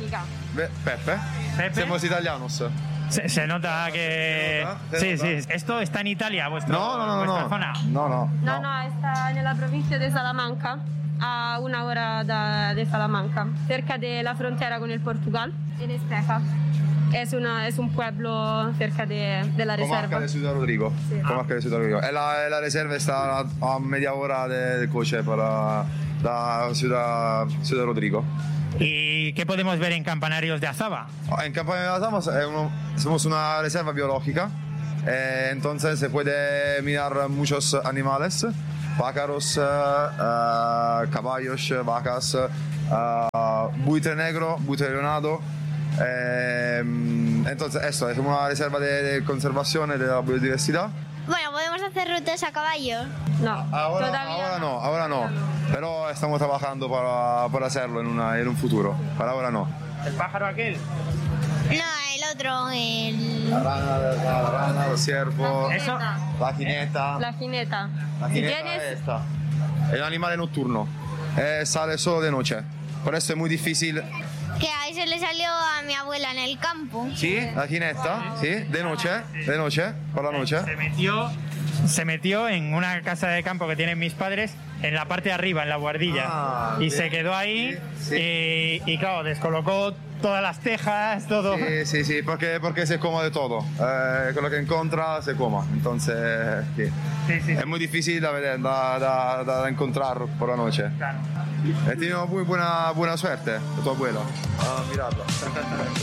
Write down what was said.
botánica. Pepe. Somos italianos. Se nota que... Sí, sí. ¿Esto está en Italia, vuestra zona? No, está en la provincia de Salamanca, a 1 hora de Salamanca, cerca de la frontera con el Portugal, en Esteca. Es un pueblo cerca de la reserva. Comarca de Ciudad Rodrigo. Sí. Comarca de Ciudad Rodrigo. La reserva está a media hora de coche para la Ciudad Rodrigo. ¿Y qué podemos ver en Campanarios de Azaba? En Campanarios de Azaba somos una reserva biológica, entonces se puede mirar muchos animales, pájaros, caballos, vacas, buitre negro, buitre leonado. Entonces esto es una reserva de conservación de la biodiversidad. Bueno, ¿podemos hacer rutas a caballo? No, ahora no. Pero estamos trabajando para hacerlo en un futuro. Para ahora no. ¿El pájaro aquel? No, el otro, La rana, el ciervo, ¿Eso? la jineta. La jineta. La jineta es esta. Es un animal nocturno. Sale solo de noche. Por eso es muy difícil. que a eso le salió a mi abuela en el campo. Sí, la jineta, sí, de noche, por la noche. Se metió en una casa de campo que tienen mis padres, en la parte de arriba, en la guardilla. Y se quedó ahí y claro, descolocó todas las tejas, todo. Sí, porque se come de todo. Con lo que encuentra se come. Entonces, sí. Es muy difícil de encontrar por la noche. Claro. He tenido muy buena suerte de tu abuelo. Miradlo.